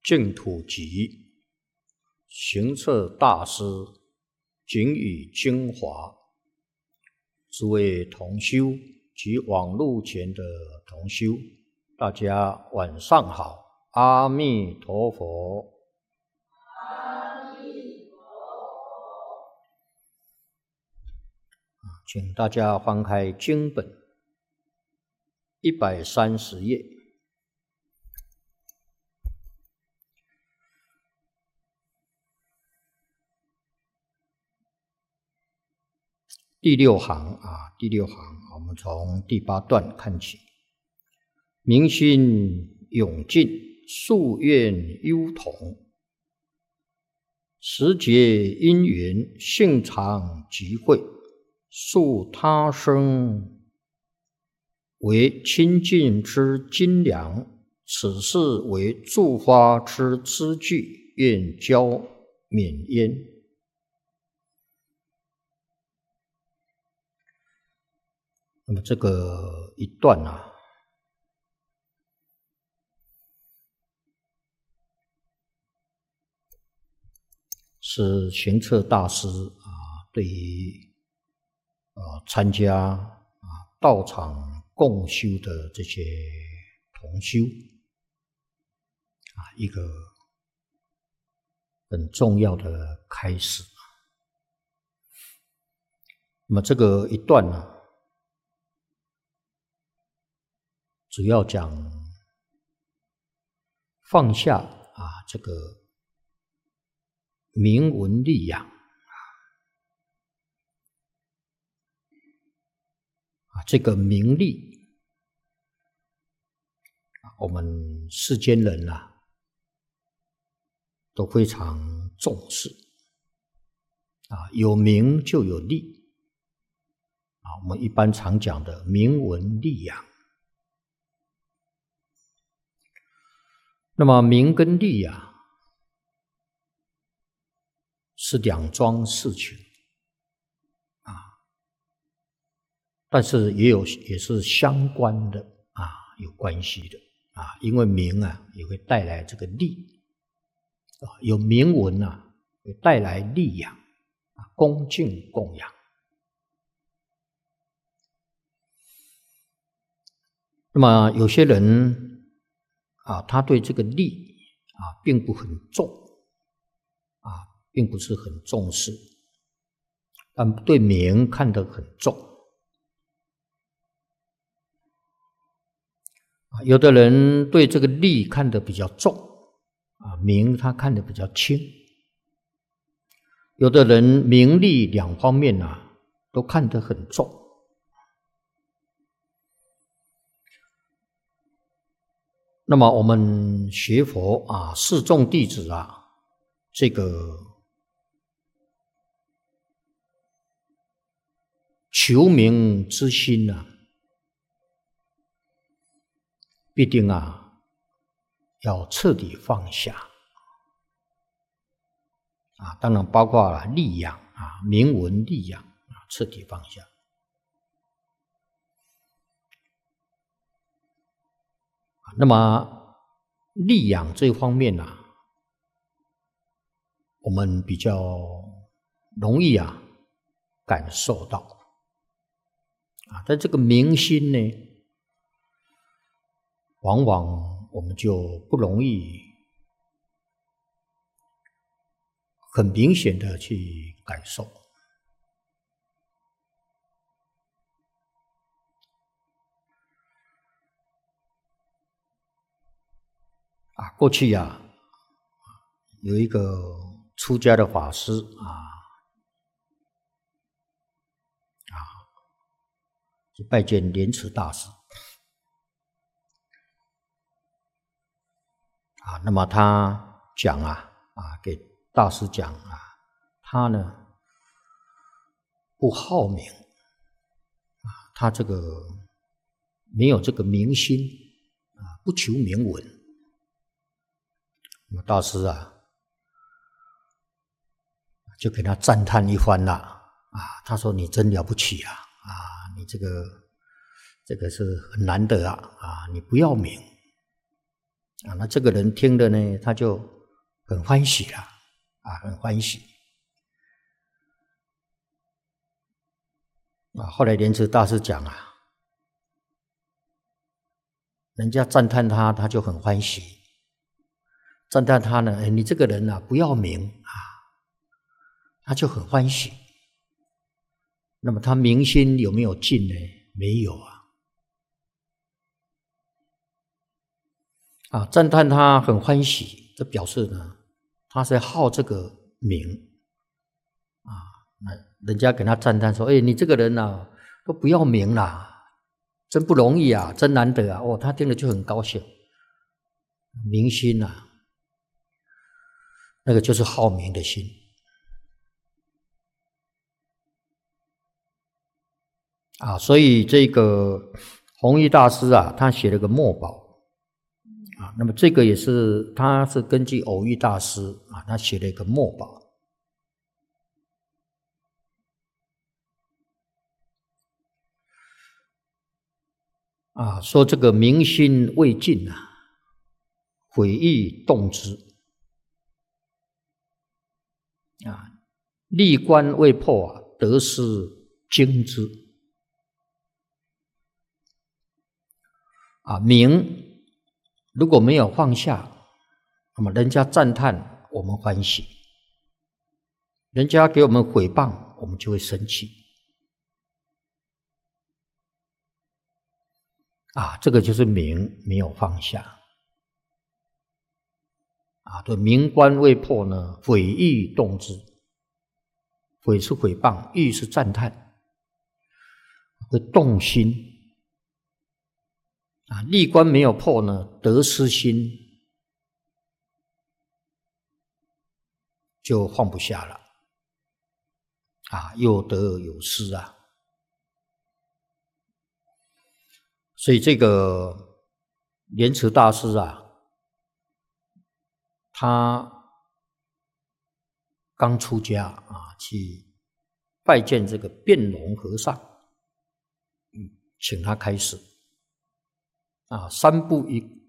净土集行测大师仅以精华，诸位同修及网络前的同修，大家晚上好，阿弥陀佛。 阿弥陀佛。 请大家翻开经本130页。第六行，我们从第8段看起。明心永尽，夙愿忧同，时节因缘，性常集会，述他生为清净之精良，此事为助发之资具，愿教免焉。那么这个一段是行测大师对于参加道场共修的这些同修一个很重要的开始。那么这个一段主要讲放下这个名闻利养这个名利我们世间人都非常重视有名就有利我们一般常讲的名闻利养。那么名跟利是两桩事情但是也是相关的有关系的因为名也会带来这个利有名闻会带来利养恭敬供养。那么有些人他对这个利并不很重并不是很重视，但对名看得很重有的人对这个利看得比较重名他看得比较轻，有的人名利两方面都看得很重。那么我们学佛示众弟子这个求名之心必定要彻底放下当然包括利养名闻利养彻底放下。那么利养这方面我们比较容易感受到但这个明心呢，往往我们就不容易很明显的去感受过去有一个出家的法师去拜见莲池大师那么他讲给大师讲他呢不好名他这个没有这个名心不求名闻。那么大师就给他赞叹一番他说你真了不起你这个是很难得你不要名那这个人听了呢，他就很欢喜了，很欢喜。后来莲池大师讲人家赞叹他，他就很欢喜；赞叹他呢，你这个人不要名他就很欢喜。那么他明心有没有尽呢？没有赞叹他很欢喜，这表示呢，他是好这个名那人家给他赞叹说：“你这个人都不要名啦，真不容易真难得他听了就很高兴，明心那个就是好名的心所以这个弘一大师他写了个墨宝那么这个也是他是根据偶遇大师他写了一个墨宝说这个明心未尽悔意动之历观未破得失惊之名如果没有放下，那么人家赞叹我们欢喜，人家给我们诽谤我们就会生气这个就是名没有放下对，名观未破呢，悔意动之。悔是诽谤，意是赞叹，会动心历观没有破呢，得失心就放不下了有得有失所以这个莲池大师他刚出家去拜见这个辩龙和尚请他开始三步一